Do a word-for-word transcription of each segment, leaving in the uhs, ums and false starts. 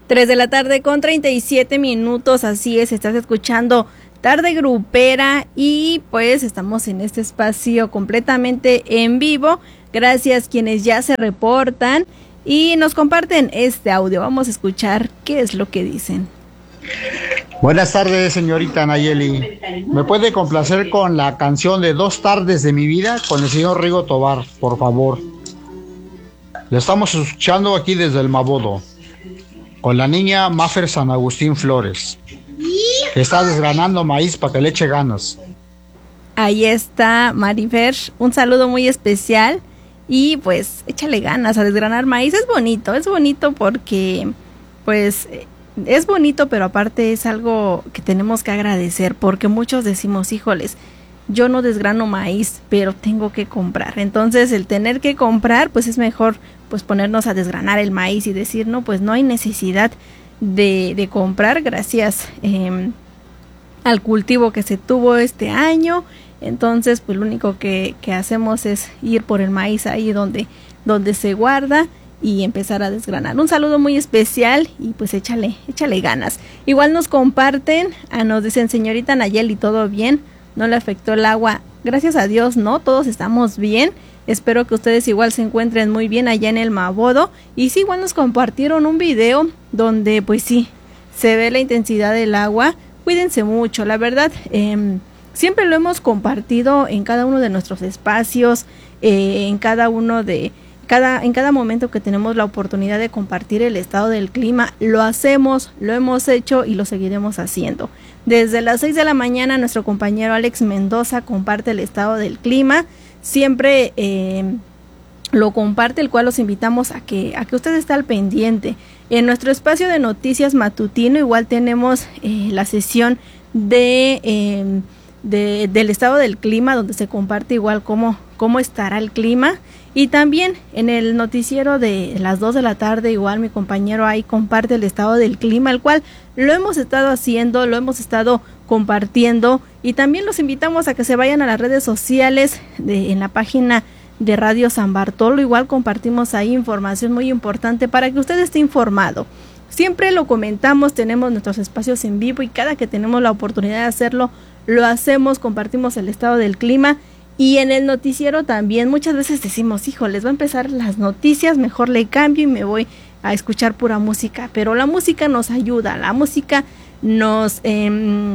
Tres de la tarde con treinta y siete minutos, así es, estás escuchando Tarde Grupera y pues estamos en este espacio completamente en vivo. Gracias quienes ya se reportan y nos comparten este audio. Vamos a escuchar qué es lo que dicen. Buenas tardes, señorita Nayeli. ¿Me puede complacer con la canción de Dos tardes de mi vida con el señor Rigo Tobar, por favor? Le estamos escuchando aquí desde el Mabodo, con la niña Mafer San Agustín Flores, que está desgranando maíz para que le eche ganas. Ahí está Marifer, un saludo muy especial y pues échale ganas a desgranar maíz. Es bonito, es bonito porque pues es bonito, pero aparte es algo que tenemos que agradecer porque muchos decimos, híjoles, yo no desgrano maíz, pero tengo que comprar. Entonces el tener que comprar, pues es mejor pues ponernos a desgranar el maíz y decir, no, pues no hay necesidad de, de comprar gracias eh, al cultivo que se tuvo este año. Entonces pues lo único que, que hacemos es ir por el maíz ahí donde, donde se guarda y empezar a desgranar. Un saludo muy especial y pues échale, échale ganas. Igual nos comparten, ah, nos dicen, señorita Nayeli, ¿todo bien? ¿No le afectó el agua? Gracias a Dios, no, todos estamos bien. Espero que ustedes igual se encuentren muy bien allá en el Mabodo. Y sí, igual nos compartieron un video donde pues sí, se ve la intensidad del agua. Cuídense mucho, la verdad, eh, siempre lo hemos compartido en cada uno de nuestros espacios, eh, en cada uno de... Cada, en cada momento que tenemos la oportunidad de compartir el estado del clima, lo hacemos, lo hemos hecho y lo seguiremos haciendo. Desde las seis de la mañana nuestro compañero Alex Mendoza comparte el estado del clima, siempre eh, lo comparte, el cual los invitamos a que, a que usted esté al pendiente. En nuestro espacio de noticias matutino igual tenemos eh, la sesión de... Eh, De, del estado del clima, donde se comparte igual cómo, cómo estará el clima, y también en el noticiero de las dos de la tarde igual mi compañero ahí comparte el estado del clima, el cual lo hemos estado haciendo, lo hemos estado compartiendo, y también los invitamos a que se vayan a las redes sociales de, en la página de Radio San Bartolo, igual compartimos ahí información muy importante para que usted esté informado. Siempre lo comentamos, tenemos nuestros espacios en vivo y cada que tenemos la oportunidad de hacerlo, lo hacemos, compartimos el estado del clima y en el noticiero también. Muchas veces decimos, híjoles, va a empezar las noticias, mejor le cambio y me voy a escuchar pura música, pero la música nos ayuda, la música nos, eh,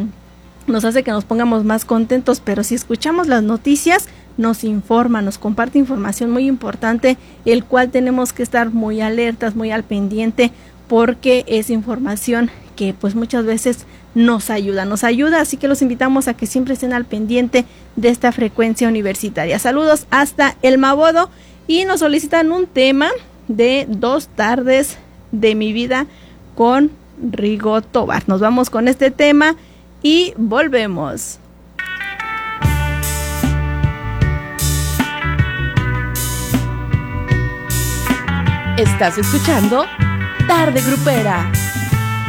nos hace que nos pongamos más contentos, pero si escuchamos las noticias, nos informa, nos comparte información muy importante, el cual tenemos que estar muy alertas, muy al pendiente, porque es información que pues muchas veces nos ayuda, nos ayuda, así que los invitamos a que siempre estén al pendiente de esta frecuencia universitaria. Saludos hasta el Mabodo y nos solicitan un tema de Dos tardes de mi vida con Rigo Tobar. Nos vamos con este tema y volvemos. Estás escuchando Tarde Grupera.